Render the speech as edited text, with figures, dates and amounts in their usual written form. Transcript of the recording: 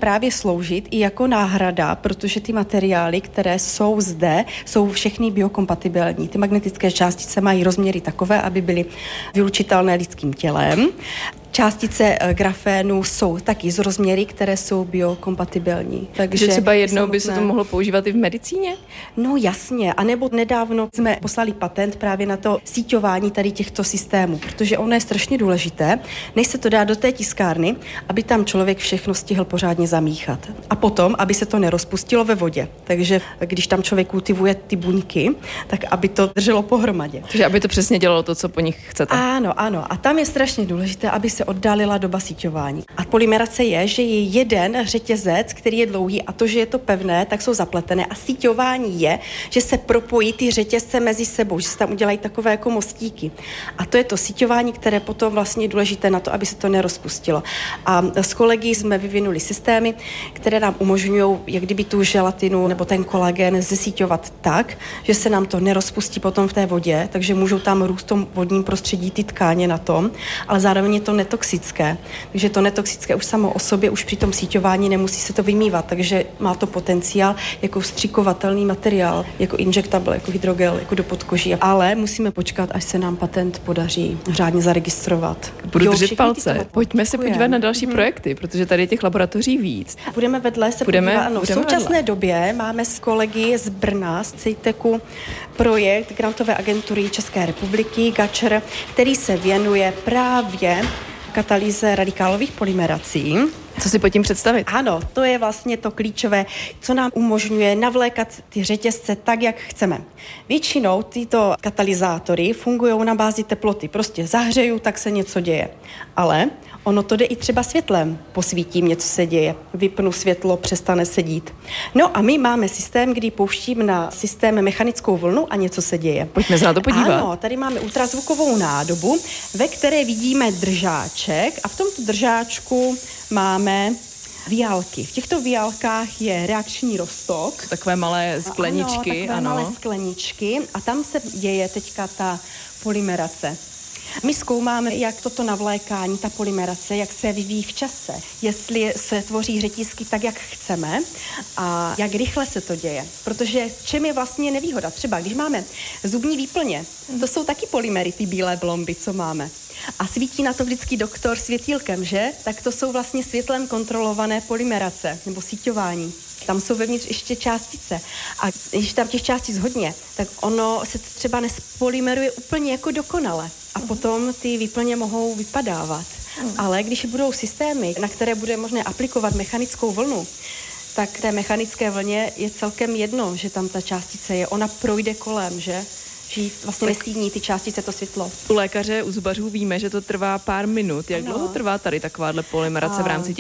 právě sloužit i jako náhrada, protože ty materiály, které jsou zde, jsou všechny biokompatibilní. Ty magnetické částice mají rozměry takové, aby byly vylučitelné lidským tělem. Částice grafénu jsou taky z rozměry, které jsou biokompatibilní. Takže třeba jednou by se to mohlo používat i v medicíně? No jasně, anebo nedávno jsme poslali patent právě na to síťování tady těchto systémů, protože ono je strašně důležité, než se to dá do té tiskárny, aby tam člověk všechno stihl pořádně zamíchat. A potom, aby se to nerozpustilo ve vodě. Takže když tam člověk kultivuje ty buňky, tak aby to drželo pohromadě. Takže aby to přesně dělalo to, co po nich chcete. Ano. A tam je strašně důležité, aby se oddálila doba síťování. A polymerace je, že je jeden řetězec, který je dlouhý, a to, že je to pevné, tak jsou zapletené. A síťování je, že se propojí ty řetězce mezi sebou, že se tam udělají takové jako mostíky. A to je to síťování, které potom vlastně je důležité na to, aby se to nerozpustilo. A s kolegy jsme vyvinuli systémy, které nám umožňují, jak kdyby tu želatinu nebo ten kolagen zesíťovat tak, že se nám to nerozpustí potom v té vodě, takže můžou tam růst v tom vodním prostředí ty tkáně na tom, ale zároveň je to netoxické. Takže to netoxické už samo o sobě, už při tom síťování nemusí se to vymývat, takže má to potenciál jako vstřikovatelný materiál, jako injectable, jako hydrogel, jako do podkoží. Ale musíme počkat, až se nám patent podaří řádně zaregistrovat. Budu držet palce. Pojďme se podívat na další projekty, protože tady je těch laboratoří víc. Budeme vedle se podívat. Ano, v současné době máme s kolegy z Brna, z CEITECu, projekt grantové agentury České republiky, GAČR, který se věnuje právě katalýze radikálových polymerací. Co si pod tím představit? Ano, to je vlastně to klíčové, co nám umožňuje navlékat ty řetězce tak, jak chceme. Většinou tyto katalyzátory fungují na bázi teploty. Prostě zahřeju, tak se něco děje. Ale ono to jde i třeba světlem. Posvítím, něco se děje. Vypnu světlo, přestane se dít. No a my máme systém, kdy pouštím na systém mechanickou vlnu a něco se děje. Pojďme se na to podívat. Ano, tady máme ultrazvukovou nádobu, ve které vidíme držáček a v tomto držáčku máme viálky. V těchto viálkách je reakční roztok. Takové malé skleničky. Ano, malé skleničky a tam se děje teďka ta polymerace. My zkoumáme, jak toto navlékání, ta polymerace, jak se vyvíjí v čase, jestli se tvoří řetízky tak, jak chceme a jak rychle se to děje. Protože v čem je vlastně nevýhoda? Třeba když máme zubní výplně, to jsou taky polymery, ty bílé blomby, co máme. A svítí na to vždycky doktor světýlkem, že? Tak to jsou vlastně světlem kontrolované polymerace nebo síťování. Tam jsou vevnitř ještě částice. A když tam těch částic hodně, tak ono se třeba nespolymeruje úplně jako dokonale. A potom ty výplně mohou vypadávat. Ale když budou systémy, na které bude možné aplikovat mechanickou vlnu, tak té mechanické vlně je celkem jedno, že tam ta částice je. Ona projde kolem, že vlastně nestíní ty částice to světlo. U lékaře, u zubařů víme, že to trvá pár minut. Jak dlouho trvá tady takováhle polymerace v rámci těch